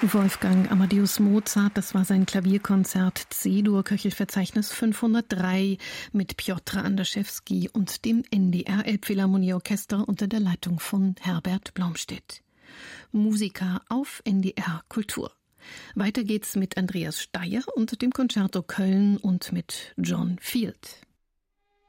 Wolfgang Amadeus Mozart, das war sein Klavierkonzert C-Dur, Köchelverzeichnis 503 mit Piotr Andaschewski und dem NDR Elbphilharmonieorchester unter der Leitung von Herbert Blomstedt. Musiker auf NDR Kultur. Weiter geht's mit Andreas Steyer und dem Concerto Köln und mit John Field.